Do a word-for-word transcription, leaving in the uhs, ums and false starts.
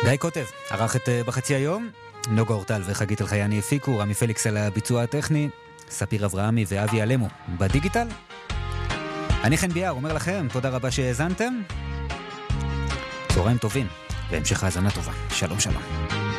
גיא כותב, ערך את בחצי היום, נוגה אורטל וחגית אלחייני הפיקו, רמי פליקס על הביצוע הטכני, ספיר אברהמי ואבי אלמו בדיגיטל. אני חן ביאר, אומר לכם, תודה רבה שהאזנתם. צהריים טובים, והמשך האזנה טובה. שלום שלום.